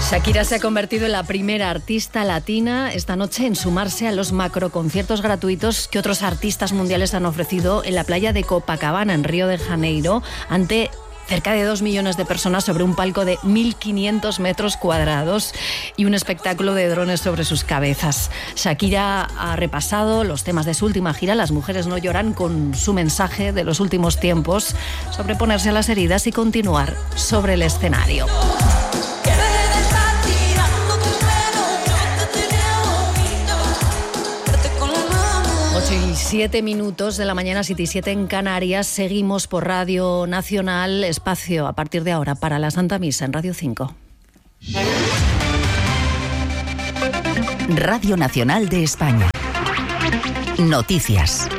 Shakira se ha convertido en la primera artista latina esta noche en sumarse a los macroconciertos gratuitos que otros artistas mundiales han ofrecido en la playa de Copacabana, en Río de Janeiro, ante cerca de 2 millones de personas sobre un palco de 1.500 metros cuadrados y un espectáculo de drones sobre sus cabezas. Shakira ha repasado los temas de su última gira, Las mujeres no lloran, con su mensaje de los últimos tiempos, sobreponerse a las heridas y continuar sobre el escenario. 8:07 de la mañana, 7:07 en Canarias. Seguimos por Radio Nacional. Espacio a partir de ahora para la Santa Misa en Radio 5. Radio Nacional de España. Noticias.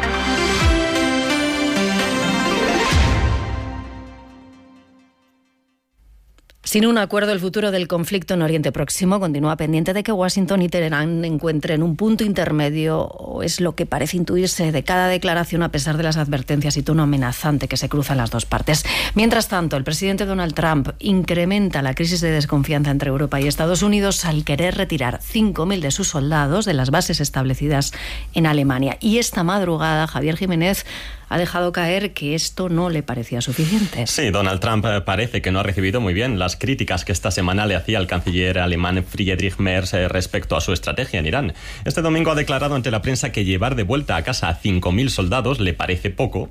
Sin un acuerdo, el futuro del conflicto en Oriente Próximo continúa pendiente de que Washington y Teherán encuentren un punto intermedio, o es lo que parece intuirse de cada declaración, a pesar de las advertencias y tono amenazante que se cruzan las dos partes. Mientras tanto, el presidente Donald Trump incrementa la crisis de desconfianza entre Europa y Estados Unidos al querer retirar 5.000 de sus soldados de las bases establecidas en Alemania. Y esta madrugada, Javier Jiménez ha dejado caer que esto no le parecía suficiente. Sí, Donald Trump parece que no ha recibido muy bien las críticas que esta semana le hacía el canciller alemán Friedrich Merz respecto a su estrategia en Irán. Este domingo ha declarado ante la prensa que llevar de vuelta a casa a 5.000 soldados le parece poco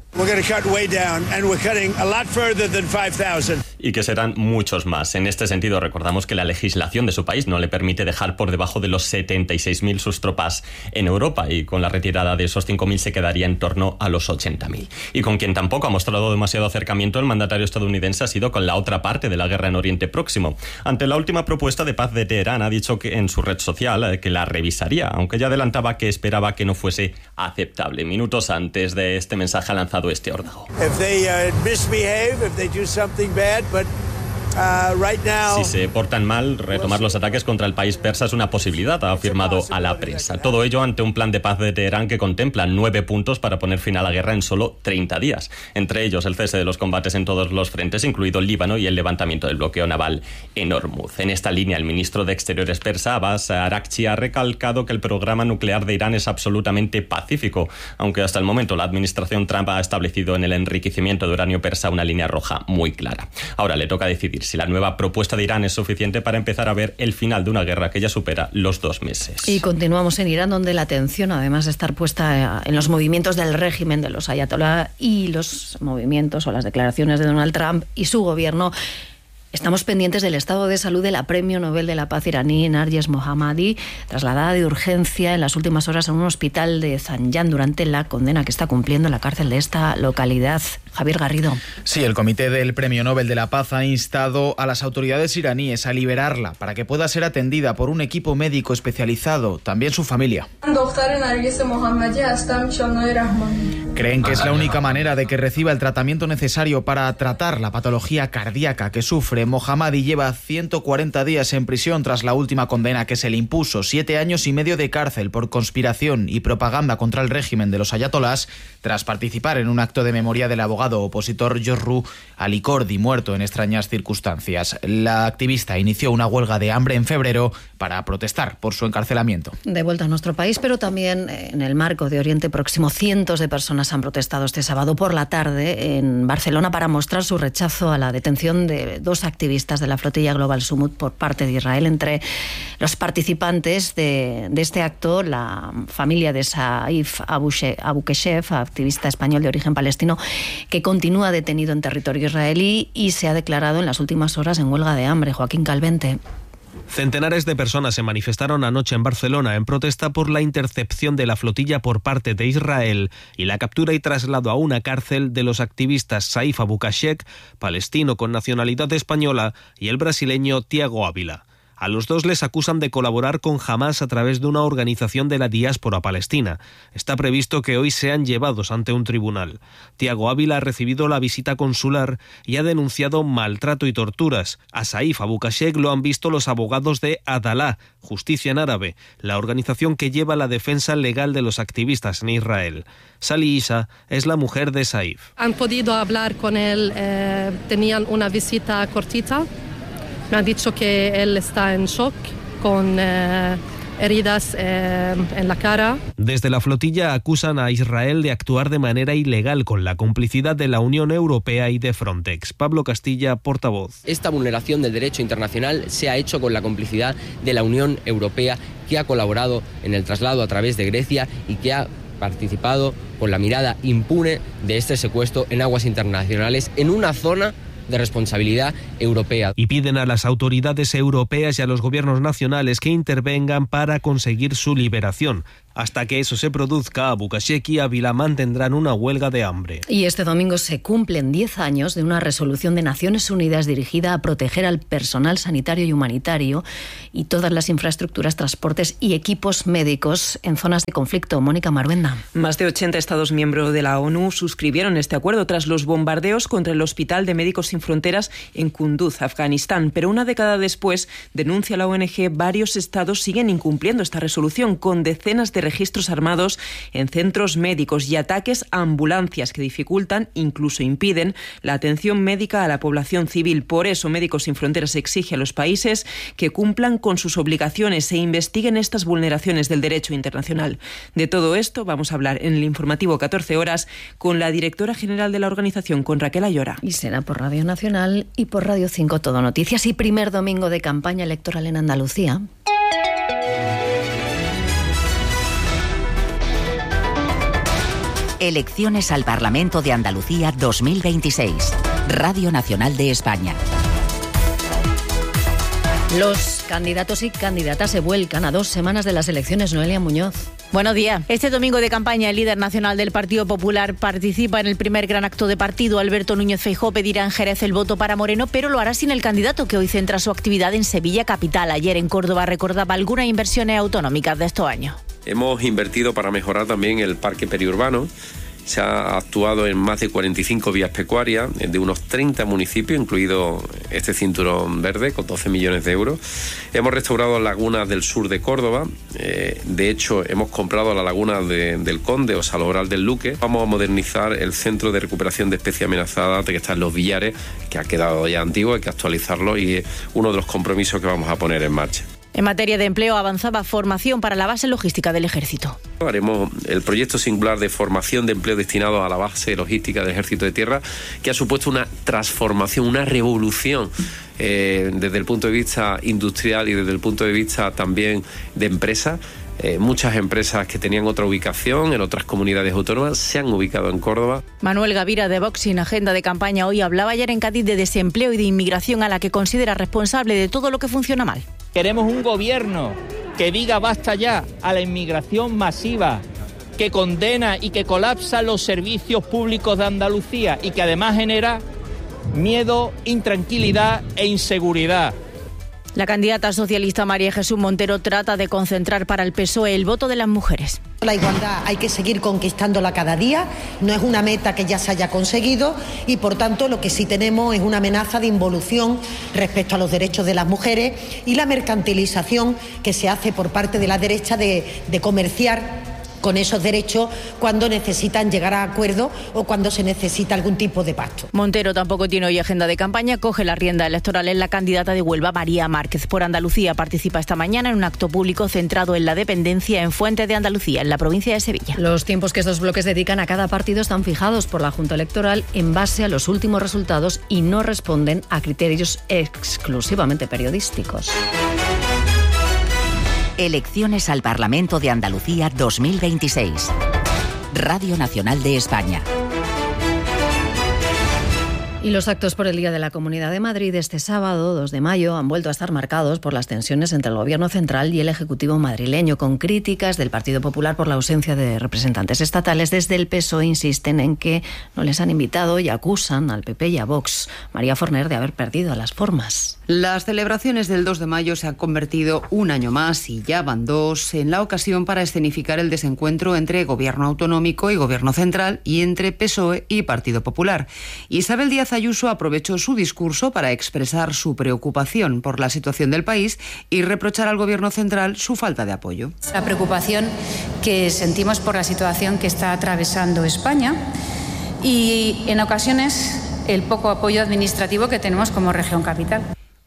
y que serán muchos más. En este sentido, recordamos que la legislación de su país no le permite dejar por debajo de los 76.000 sus tropas en Europa, y con la retirada de esos 5.000 se quedaría en torno a los 80.000. Y con quien tampoco ha mostrado demasiado acercamiento el mandatario estadounidense ha sido con la otra parte de la guerra en Oriente Próximo. Ante la última propuesta de paz de Teherán, ha dicho que en su red social que la revisaría, aunque ya adelantaba que esperaba que no fuese aceptable. Minutos antes de este mensaje ha lanzado este órdago. Si se portan mal, retomar los ataques contra el país persa es una posibilidad, ha afirmado a la prensa. Todo ello ante un plan de paz de Teherán que contempla 9 puntos para poner fin a la guerra en solo 30 días. Entre ellos, el cese de los combates en todos los frentes, incluido el Líbano, y el levantamiento del bloqueo naval en Hormuz. En esta línea, el ministro de Exteriores persa, Abbas Araghchi, ha recalcado que el programa nuclear de Irán es absolutamente pacífico, aunque hasta el momento la administración Trump ha establecido en el enriquecimiento de uranio persa una línea roja muy clara. Ahora le toca decidir si la nueva propuesta de Irán es suficiente para empezar a ver el final de una guerra que ya supera los 2 meses. Y continuamos en Irán, donde la atención, además de estar puesta en los movimientos del régimen de los ayatolá y los movimientos o las declaraciones de Donald Trump y su gobierno, estamos pendientes del estado de salud de la Premio Nobel de la Paz iraní, Narges Mohammadi, trasladada de urgencia en las últimas horas a un hospital de Zanjan durante la condena que está cumpliendo en la cárcel de esta localidad. Javier Garrido. Sí, el Comité del Premio Nobel de la Paz ha instado a las autoridades iraníes a liberarla para que pueda ser atendida por un equipo médico especializado, también su familia. Creen que es la única manera de que reciba el tratamiento necesario para tratar la patología cardíaca que sufre. Mohammadi lleva 140 días en prisión tras la última condena que se le impuso, 7 años y medio de cárcel por conspiración y propaganda contra el régimen de los ayatolás, tras participar en un acto de memoria del abogado opositor Jorru Alicordi, muerto en extrañas circunstancias. La activista inició una huelga de hambre en febrero para protestar por su encarcelamiento. De vuelta a nuestro país, pero también en el marco de Oriente Próximo, cientos de personas han protestado este sábado por la tarde en Barcelona para mostrar su rechazo a la detención de 2 activistas de la flotilla Global Summit por parte de Israel. Entre los participantes de este acto, la familia de Saif Abukeshev, activista español de origen palestino, que continúa detenido en territorio israelí y se ha declarado en las últimas horas en huelga de hambre. Joaquín Calvente. Centenares de personas se manifestaron anoche en Barcelona en protesta por la intercepción de la flotilla por parte de Israel y la captura y traslado a una cárcel de los activistas Saif Abukeshev, palestino con nacionalidad española, y el brasileño Tiago Ávila. A los 2 les acusan de colaborar con Hamás a través de una organización de la diáspora palestina. Está previsto que hoy sean llevados ante un tribunal. Tiago Ávila ha recibido la visita consular y ha denunciado maltrato y torturas. A Saif Abukeshev lo han visto los abogados de Adalá, Justicia en Árabe, la organización que lleva la defensa legal de los activistas en Israel. Sally Isa es la mujer de Saif. Han podido hablar con él, tenían una visita cortita. Me ha dicho que él está en shock con heridas en la cara. Desde la flotilla acusan a Israel de actuar de manera ilegal con la complicidad de la Unión Europea y de Frontex. Pablo Castilla, portavoz. Esta vulneración del derecho internacional se ha hecho con la complicidad de la Unión Europea, que ha colaborado en el traslado a través de Grecia y que ha participado con la mirada impune de este secuestro en aguas internacionales en una zona de responsabilidad europea. Y piden a las autoridades europeas y a los gobiernos nacionales que intervengan para conseguir su liberación. Hasta que eso se produzca, Abukashek y Ávila mantendrán una huelga de hambre. Y este domingo se cumplen 10 años de una resolución de Naciones Unidas dirigida a proteger al personal sanitario y humanitario y todas las infraestructuras, transportes y equipos médicos en zonas de conflicto. Mónica Maruenda. Más de 80 Estados miembros de la ONU suscribieron este acuerdo tras los bombardeos contra el Hospital de Médicos Sin Fronteras en Kunduz, Afganistán. Pero una década después, denuncia la ONG, varios estados siguen incumpliendo esta resolución, con decenas de registros armados en centros médicos y ataques a ambulancias que dificultan, incluso impiden, la atención médica a la población civil. Por eso, Médicos Sin Fronteras exige a los países que cumplan con sus obligaciones e investiguen estas vulneraciones del derecho internacional. De todo esto vamos a hablar en el informativo 14 horas con la directora general de la organización, con Raquel Ayora. Y será por Radio Nacional y por Radio 5 Todo Noticias. Y primer domingo de campaña electoral en Andalucía. Elecciones al Parlamento de Andalucía 2026. Radio Nacional de España. Los candidatos y candidatas se vuelcan a 2 semanas de las elecciones. Noelia Muñoz. Buenos días. Este domingo de campaña, el líder nacional del Partido Popular participa en el primer gran acto de partido. Alberto Núñez Feijóo pedirá en Jerez el voto para Moreno, pero lo hará sin el candidato, que hoy centra su actividad en Sevilla capital. Ayer en Córdoba recordaba algunas inversiones autonómicas de estos años. Hemos invertido para mejorar también el parque periurbano. Se ha actuado en más de 45 vías pecuarias de unos 30 municipios, incluido este cinturón verde, con 12 millones de euros. Hemos restaurado lagunas del sur de Córdoba. De hecho, hemos comprado la laguna del Conde o Salobral del Luque. Vamos a modernizar el centro de recuperación de especies amenazadas que está en Los Villares, que ha quedado ya antiguo, hay que actualizarlo y es uno de los compromisos que vamos a poner en marcha. En materia de empleo, avanzaba formación para la base logística del Ejército. Haremos el proyecto singular de formación de empleo destinado a la base logística del Ejército de Tierra, que ha supuesto una transformación, una revolución desde el punto de vista industrial y desde el punto de vista también de empresa. Muchas empresas que tenían otra ubicación en otras comunidades autónomas se han ubicado en Córdoba. Manuel Gavira, de Vox, en agenda de campaña hoy, hablaba ayer en Cádiz de desempleo y de inmigración, a la que considera responsable de todo lo que funciona mal. Queremos un gobierno que diga basta ya a la inmigración masiva, que condena y que colapsa los servicios públicos de Andalucía y que además genera miedo, intranquilidad e inseguridad. La candidata socialista María Jesús Montero trata de concentrar para el PSOE el voto de las mujeres. La igualdad hay que seguir conquistándola cada día, no es una meta que ya se haya conseguido y por tanto lo que sí tenemos es una amenaza de involución respecto a los derechos de las mujeres y la mercantilización que se hace por parte de la derecha de comerciar con esos derechos cuando necesitan llegar a acuerdo o cuando se necesita algún tipo de pacto. Montero tampoco tiene hoy agenda de campaña, coge la rienda electoral en la candidata de Huelva, María Márquez. Por Andalucía participa esta mañana en un acto público centrado en la dependencia en Fuente de Andalucía, en la provincia de Sevilla. Los tiempos que estos bloques dedican a cada partido están fijados por la Junta Electoral en base a los últimos resultados y no responden a criterios exclusivamente periodísticos. Elecciones al Parlamento de Andalucía 2026. Radio Nacional de España. Y los actos por el Día de la Comunidad de Madrid este sábado, 2 de mayo, han vuelto a estar marcados por las tensiones entre el Gobierno central y el Ejecutivo madrileño, con críticas del Partido Popular por la ausencia de representantes estatales. Desde el PSOE insisten en que no les han invitado y acusan al PP y a Vox. María Forner, de haber perdido las formas. Las celebraciones del 2 de mayo se han convertido un año más, y ya van 2, en la ocasión para escenificar el desencuentro entre Gobierno autonómico y Gobierno central y entre PSOE y Partido Popular. Isabel Díaz Ayuso aprovechó su discurso para expresar su preocupación por la situación del país y reprochar al Gobierno central su falta de apoyo. La preocupación que sentimos por la situación que está atravesando España y, en ocasiones, el poco apoyo administrativo que tenemos como región capital.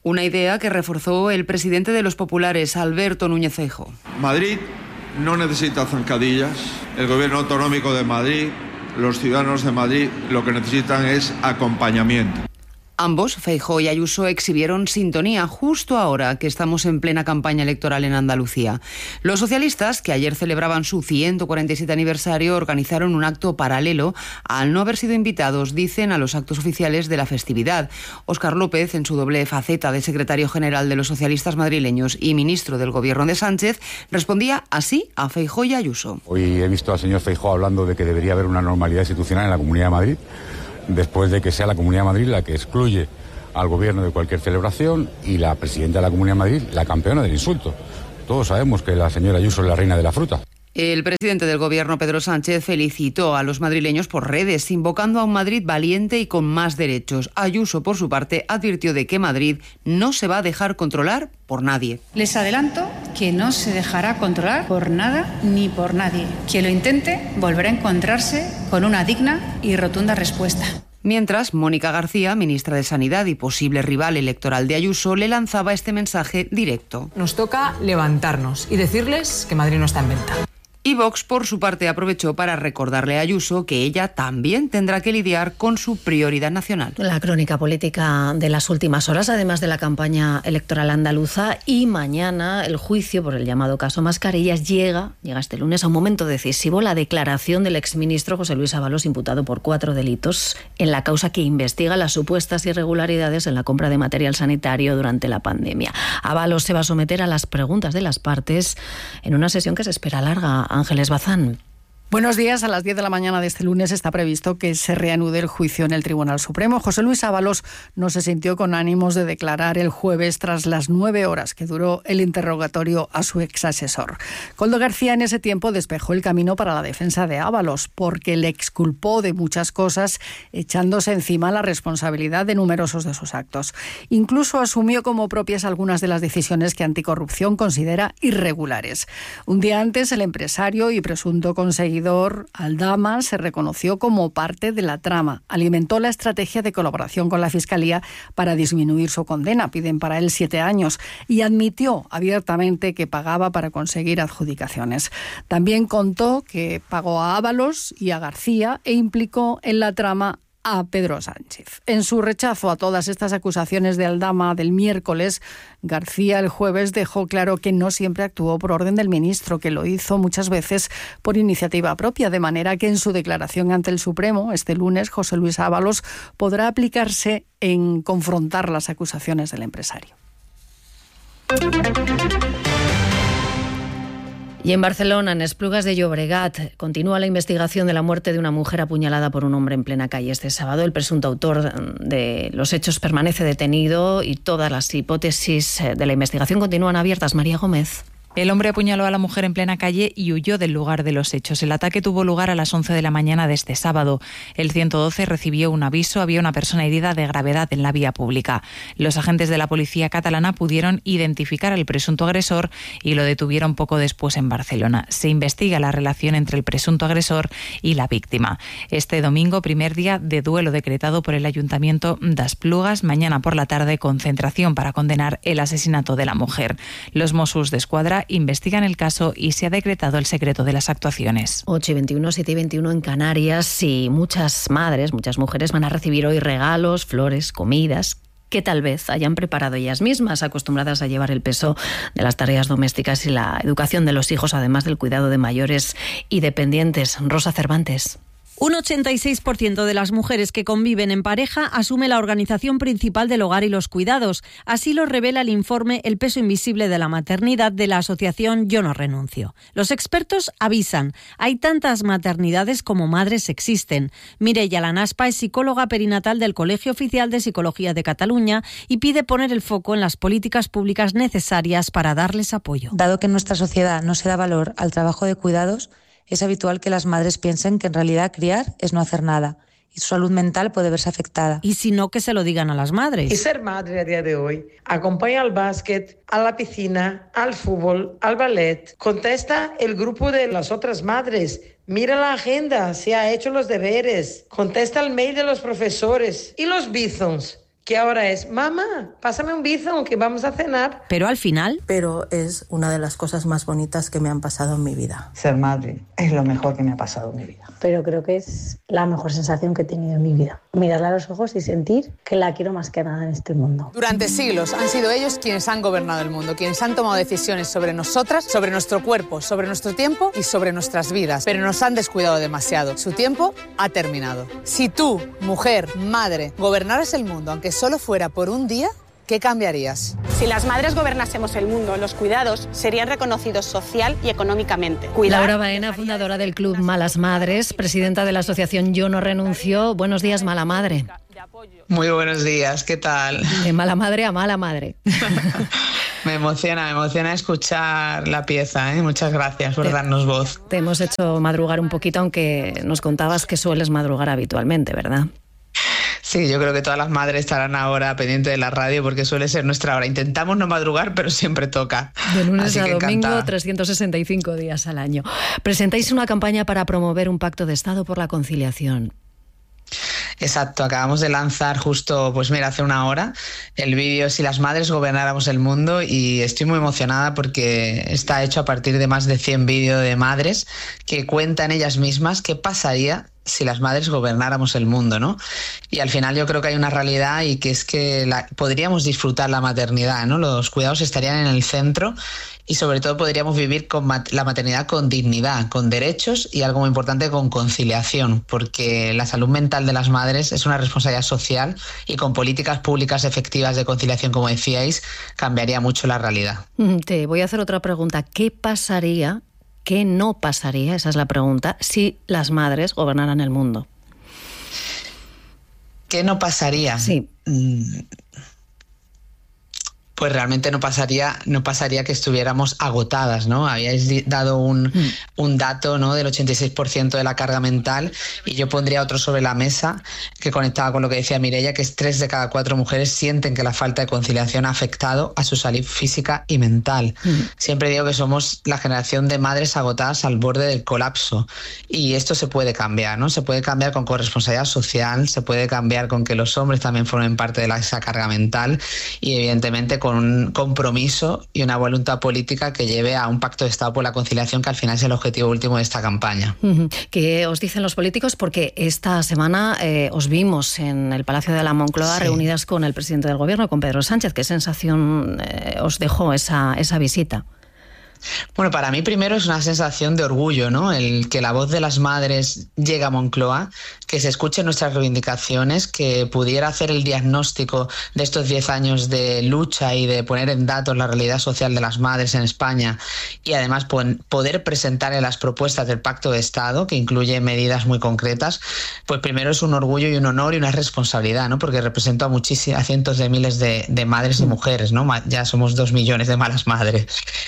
Una idea que reforzó el presidente de los populares, Alberto Núñez Feijóo. Madrid no necesita zancadillas. El gobierno autonómico de Madrid, los ciudadanos de Madrid, lo que necesitan es acompañamiento. Ambos, Feijóo y Ayuso, exhibieron sintonía justo ahora que estamos en plena campaña electoral en Andalucía. Los socialistas, que ayer celebraban su 147 aniversario, organizaron un acto paralelo al no haber sido invitados, dicen, a los actos oficiales de la festividad. Óscar López, en su doble faceta de secretario general de los socialistas madrileños y ministro del gobierno de Sánchez, respondía así a Feijóo y Ayuso. Hoy he visto al señor Feijóo hablando de que debería haber una normalidad institucional en la Comunidad de Madrid, después de que sea la Comunidad de Madrid la que excluye al gobierno de cualquier celebración y la presidenta de la Comunidad de Madrid la campeona del insulto. Todos sabemos que la señora Ayuso es la reina de la fruta. El presidente del gobierno, Pedro Sánchez, felicitó a los madrileños por redes, invocando a un Madrid valiente y con más derechos. Ayuso, por su parte, advirtió de que Madrid no se va a dejar controlar por nadie. Les adelanto que no se dejará controlar por nada ni por nadie. Quien lo intente volverá a encontrarse con una digna y rotunda respuesta. Mientras, Mónica García, ministra de Sanidad y posible rival electoral de Ayuso, le lanzaba este mensaje directo. Nos toca levantarnos y decirles que Madrid no está en venta. Y Vox, por su parte, aprovechó para recordarle a Ayuso que ella también tendrá que lidiar con su prioridad nacional. La crónica política de las últimas horas, además de la campaña electoral andaluza, y mañana el juicio por el llamado caso Mascarillas llega este lunes a un momento decisivo, la declaración del exministro José Luis Ábalos, imputado por 4 delitos en la causa que investiga las supuestas irregularidades en la compra de material sanitario durante la pandemia. Ábalos se va a someter a las preguntas de las partes en una sesión que se espera larga. Ángeles Bazán. Buenos días. A las 10 de la mañana de este lunes está previsto que se reanude el juicio en el Tribunal Supremo. José Luis Ábalos no se sintió con ánimos de declarar el jueves tras las 9 horas que duró el interrogatorio a su exasesor. Koldo García en ese tiempo despejó el camino para la defensa de Ábalos porque le exculpó de muchas cosas, echándose encima la responsabilidad de numerosos de sus actos. Incluso asumió como propias algunas de las decisiones que Anticorrupción considera irregulares. Un día antes, el empresario y presunto conseguidor Aldama se reconoció como parte de la trama. Alimentó la estrategia de colaboración con la Fiscalía para disminuir su condena. Piden para él 7 años. Y admitió abiertamente que pagaba para conseguir adjudicaciones. También contó que pagó a Ábalos y a García e implicó en la trama a Pedro Sánchez. En su rechazo a todas estas acusaciones de Aldama del miércoles, García el jueves dejó claro que no siempre actuó por orden del ministro, que lo hizo muchas veces por iniciativa propia, de manera que en su declaración ante el Supremo este lunes José Luis Ábalos podrá aplicarse en confrontar las acusaciones del empresario. Y en Barcelona, en Esplugas de Llobregat, continúa la investigación de la muerte de una mujer apuñalada por un hombre en plena calle este sábado. El presunto autor de los hechos permanece detenido y todas las hipótesis de la investigación continúan abiertas. María Gómez. El hombre apuñaló a la mujer en plena calle y huyó del lugar de los hechos. El ataque tuvo lugar a las 11 de la mañana de este sábado. El 112 recibió un aviso. Había una persona herida de gravedad en la vía pública. Los agentes de la policía catalana pudieron identificar al presunto agresor y lo detuvieron poco después en Barcelona. Se investiga la relación entre el presunto agresor y la víctima. Este domingo, primer día de duelo decretado por el Ayuntamiento de Esplugas. Mañana por la tarde, concentración para condenar el asesinato de la mujer. Los Mossos d'Esquadra investigan el caso y se ha decretado el secreto de las actuaciones. 8:21, 7:21 en Canarias, y muchas madres, muchas mujeres van a recibir hoy regalos, flores, comidas que tal vez hayan preparado ellas mismas, acostumbradas a llevar el peso de las tareas domésticas y la educación de los hijos, además del cuidado de mayores y dependientes. Rosa Cervantes. Un 86% de las mujeres que conviven en pareja asume la organización principal del hogar y los cuidados. Así lo revela el informe El peso invisible de la maternidad de la asociación Yo no renuncio. Los expertos avisan, hay tantas maternidades como madres existen. Mireia Lanaspa es psicóloga perinatal del Colegio Oficial de Psicología de Cataluña y pide poner el foco en las políticas públicas necesarias para darles apoyo. Dado que en nuestra sociedad no se da valor al trabajo de cuidados, es habitual que las madres piensen que en realidad criar es no hacer nada y su salud mental puede verse afectada. Y si no, que se lo digan a las madres. Y ser madre a día de hoy acompaña al básquet, a la piscina, al fútbol, al ballet. Contesta el grupo de las otras madres. Mira la agenda, si ha hecho los deberes. Contesta el mail de los profesores. ¿Y los bizons? que ahora es, mamá, pásame un bizón que vamos a cenar. Pero al final... Pero es una de las cosas más bonitas que me han pasado en mi vida. Ser madre es lo mejor que me ha pasado en mi vida. Pero creo que es la mejor sensación que he tenido en mi vida. Mirarla a los ojos y sentir que la quiero más que nada en este mundo. Durante siglos han sido ellos quienes han gobernado el mundo, quienes han tomado decisiones sobre nosotras, sobre nuestro cuerpo, sobre nuestro tiempo y sobre nuestras vidas. Pero nos han descuidado demasiado. Su tiempo ha terminado. Si tú, mujer, madre, gobernaras el mundo, aunque solo fuera por un día, ¿qué cambiarías? Si las madres gobernásemos el mundo, los cuidados serían reconocidos social y económicamente. Laura Baena, fundadora del Club Malas Madres, presidenta de la asociación Yo No Renuncio. Buenos días, Mala Madre. Muy buenos días, ¿qué tal? De mala madre a mala madre. Me emociona escuchar la pieza, ¿eh? Muchas gracias por darnos voz. Te hemos hecho madrugar un poquito, aunque nos contabas que sueles madrugar habitualmente, ¿verdad? Sí, yo creo que todas las madres estarán ahora pendientes de la radio porque suele ser nuestra hora. Intentamos no madrugar, pero siempre toca. De lunes Así a que domingo, encantada. 365 días al año. Presentáis una campaña para promover un pacto de Estado por la conciliación. Exacto, acabamos de lanzar justo, pues mira, hace una hora, el vídeo Si las madres gobernáramos el mundo, y estoy muy emocionada porque está hecho a partir de más de 100 vídeos de madres que cuentan ellas mismas qué pasaría si las madres gobernáramos el mundo, ¿no? Y al final yo creo que hay una realidad, y que es que podríamos disfrutar la maternidad, ¿no? Los cuidados estarían en el centro y sobre todo podríamos vivir con la maternidad con dignidad, con derechos y, algo muy importante, con conciliación, porque la salud mental de las madres es una responsabilidad social, y con políticas públicas efectivas de conciliación, como decíais, cambiaría mucho la realidad. Te voy a hacer otra pregunta. ¿Qué pasaría, qué no pasaría, esa es la pregunta, si las madres gobernaran el mundo? ¿Qué no pasaría? Sí. Pues realmente no pasaría que estuviéramos agotadas, ¿no? Habíais dado un dato, ¿no?, del 86% de la carga mental, y yo pondría otro sobre la mesa que conectaba con lo que decía Mireia, que es 3 de cada 4 mujeres sienten que la falta de conciliación ha afectado a su salud física y mental. Siempre digo que somos la generación de madres agotadas al borde del colapso, y esto se puede cambiar, ¿no? Se puede cambiar con corresponsabilidad social, se puede cambiar con que los hombres también formen parte de esa carga mental, y evidentemente con un compromiso y una voluntad política que lleve a un pacto de Estado por la conciliación, que al final es el objetivo último de esta campaña. ¿Qué os dicen los políticos? Porque esta semana os vimos en el Palacio de la Moncloa, sí, reunidas con el presidente del Gobierno, con Pedro Sánchez. ¿Qué sensación os dejó esa visita? Bueno, para mí primero es una sensación de orgullo, ¿no? El que la voz de las madres llegue a Moncloa, que se escuchen nuestras reivindicaciones, que pudiera hacer el diagnóstico de estos 10 años de lucha y de poner en datos la realidad social de las madres en España, y además poder presentar en las propuestas del Pacto de Estado, que incluye medidas muy concretas. Pues primero es un orgullo y un honor y una responsabilidad, ¿no? Porque represento a cientos de miles de madres y mujeres, ¿no? Ya somos 2 millones de malas madres.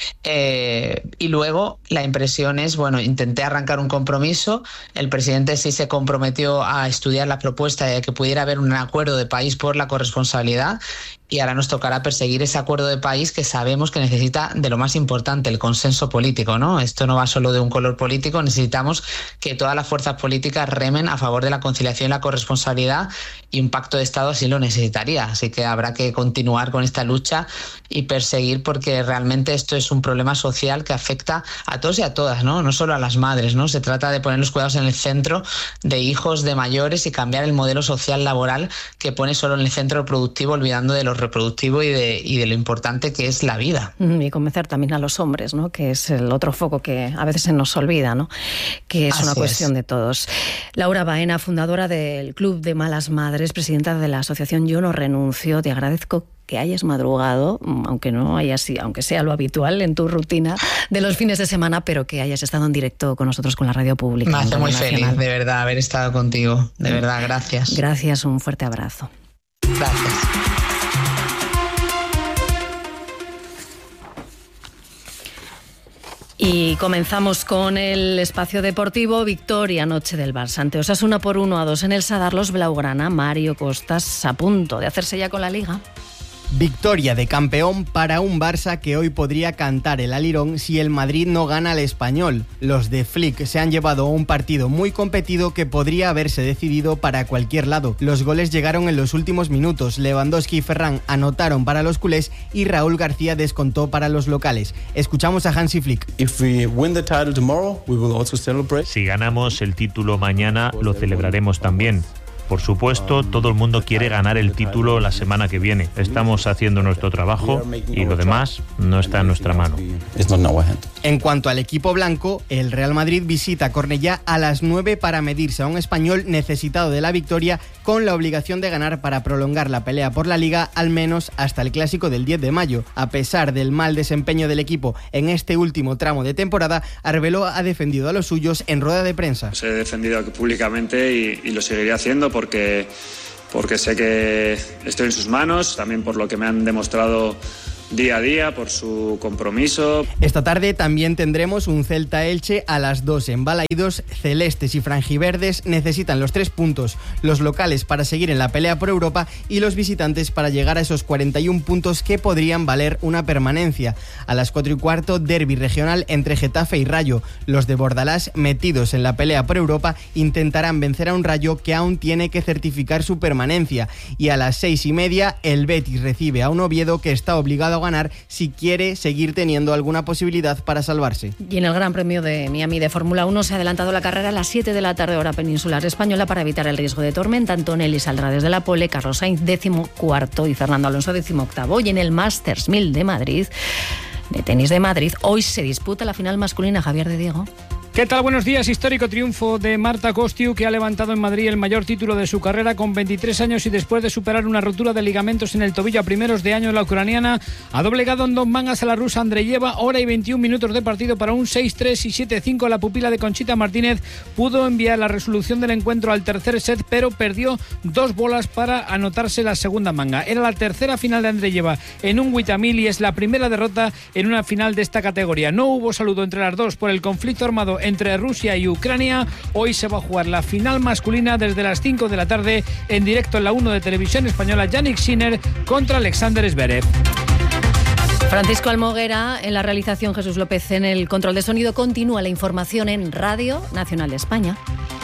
Y luego la impresión es, bueno, intenté arrancar un compromiso, el presidente sí se comprometió a estudiar la propuesta de que pudiera haber un acuerdo de país por la corresponsabilidad, y ahora nos tocará perseguir ese acuerdo de país que sabemos que necesita de lo más importante, el consenso político, ¿no? Esto no va solo de un color político, necesitamos que todas las fuerzas políticas remen a favor de la conciliación y la corresponsabilidad, y un pacto de Estado así lo necesitaría. Así que habrá que continuar con esta lucha y perseguir, porque realmente esto es un problema social que afecta a todos y a todas, ¿no? No solo a las madres, ¿no? Se trata de poner los cuidados en el centro de hijos, de mayores, y cambiar el modelo social laboral que pone solo en el centro productivo, olvidando de lo reproductivo y de lo importante que es la vida. Y convencer también a los hombres, ¿no? Que es el otro foco que a veces se nos olvida, ¿no? Que es Así una cuestión es. de todos. Laura Baena, fundadora del Club de Malas Madres, presidenta de la asociación Yo No Renuncio, te agradezco que hayas madrugado, aunque sea lo habitual en tu rutina de los fines de semana, pero que hayas estado en directo con nosotros, con la radio pública. Me hace muy Nacional. feliz, de verdad, haber estado contigo. De verdad, gracias. Gracias, un fuerte abrazo. Gracias. Y comenzamos con el espacio deportivo. Victoria anoche del Barça ante Osasuna por 1-2 en el Sadar. Los blaugrana, Mario Costas, a punto de hacerse ya con la Liga. Victoria de campeón para un Barça que hoy podría cantar el alirón si el Madrid no gana al Español. Los de Flick se han llevado un partido muy competido que podría haberse decidido para cualquier lado. Los goles llegaron en los últimos minutos. Lewandowski y Ferran anotaron para los culés y Raúl García descontó para los locales. Escuchamos a Hansi Flick. Si ganamos el título mañana, lo celebraremos también. Por supuesto, todo el mundo quiere ganar el título la semana que viene. Estamos haciendo nuestro trabajo y lo demás no está en nuestra mano. En cuanto al equipo blanco, el Real Madrid visita Cornellá a las 9 para medirse a un Español necesitado de la victoria con la obligación de ganar para prolongar la pelea por la Liga al menos hasta el Clásico del 10 de mayo. A pesar del mal desempeño del equipo en este último tramo de temporada, Arbeloa ha defendido a los suyos en rueda de prensa. He defendido públicamente y lo seguiré haciendo porque sé que estoy en sus manos, también por lo que me han demostrado día a día, por su compromiso. Esta tarde también tendremos un Celta-Elche a las 2 en Balaídos. Celestes y franjiverdes necesitan los 3 puntos, los locales para seguir en la pelea por Europa y los visitantes para llegar a esos 41 puntos que podrían valer una permanencia. A las 4:15, derbi regional entre Getafe y Rayo. Los de Bordalás, metidos en la pelea por Europa, intentarán vencer a un Rayo que aún tiene que certificar su permanencia. Y a las 6:30, el Betis recibe a un Oviedo que está obligado a ganar si quiere seguir teniendo alguna posibilidad para salvarse. Y en el Gran Premio de Miami de Fórmula 1 se ha adelantado la carrera a las 7 de la tarde hora peninsular española para evitar el riesgo de tormenta. Antonelli saldrá desde la pole, Carlos Sainz 14º y Fernando Alonso 18º. Y en el Masters 1000 de Madrid, de tenis de Madrid, hoy se disputa la final masculina. Javier de Diego. ¿Qué tal? Buenos días. Histórico triunfo de Marta Kostyuk, que ha levantado en Madrid el mayor título de su carrera con 23 años y después de superar una rotura de ligamentos en el tobillo a primeros de año. La ucraniana ha doblegado en 2 mangas a la rusa Andreyeva. Hora y 21 minutos de partido para un 6-3 y 7-5. La pupila de Conchita Martínez pudo enviar la resolución del encuentro al tercer set, pero perdió 2 bolas para anotarse la segunda manga. Era la tercera final de Andreyeva en un Witamil y es la primera derrota en una final de esta categoría. No hubo saludo entre las dos por el conflicto armado entre Rusia y Ucrania. Hoy se va a jugar la final masculina desde las 5 de la tarde en directo en la 1 de Televisión Española. Yannick Sinner contra Alexander Zverev. Francisco Almoguera en la realización, Jesús López en el control de sonido. Continúa la información en Radio Nacional de España.